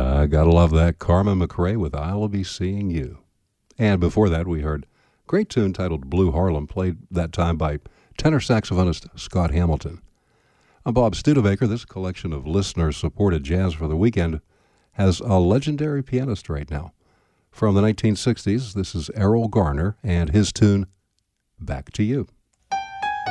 Gotta love that. Carmen McRae with I'll Be Seeing You. And before that, we heard a great tune titled Blue Harlem, played that time by tenor saxophonist Scott Hamilton. I'm Bob Studebaker. This collection of listener-supported jazz for the weekend has a legendary pianist right now. From the 1960s, this is Errol Garner and his tune, Back to You.